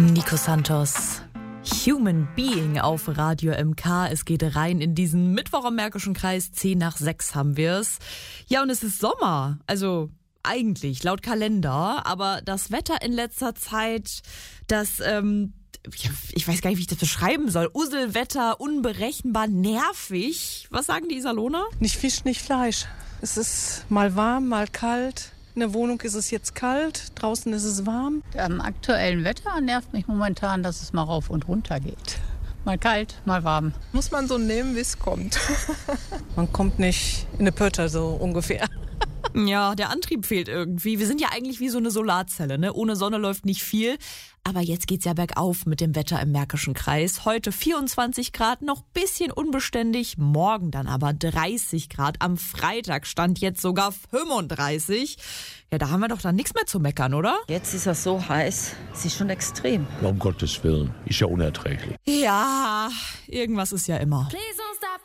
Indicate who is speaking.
Speaker 1: Nico Santos, Human Being auf Radio MK. Es geht rein in diesen Mittwoch am Märkischen Kreis. 10 nach 6 haben wir es. Ja, und es ist Sommer. Also eigentlich, laut Kalender. Aber das Wetter in letzter Zeit, das, ich weiß gar nicht, wie ich das beschreiben soll. Uselwetter, unberechenbar, nervig. Was sagen die Iserlohner?
Speaker 2: Nicht Fisch, nicht Fleisch. Es ist mal warm, mal kalt. In der Wohnung ist es jetzt kalt, draußen ist es warm.
Speaker 3: Am aktuellen Wetter nervt mich momentan, dass es mal rauf und runter geht. Mal kalt, mal warm.
Speaker 4: Muss man so nehmen, wie es kommt.
Speaker 2: Man kommt nicht in eine Pötter so ungefähr.
Speaker 1: Ja, der Antrieb fehlt irgendwie. Wir sind ja eigentlich wie so eine Solarzelle, ne? Ohne Sonne läuft nicht viel. Aber jetzt geht's ja bergauf mit dem Wetter im Märkischen Kreis. Heute 24 Grad, noch bisschen unbeständig. Morgen dann aber 30 Grad. Am Freitag stand jetzt sogar 35. Ja, da haben wir doch dann nichts mehr zu meckern, oder?
Speaker 5: Jetzt ist es so heiß, es ist schon extrem.
Speaker 6: Um Gottes Willen, ist ja unerträglich.
Speaker 1: Ja, irgendwas ist ja immer.
Speaker 7: Please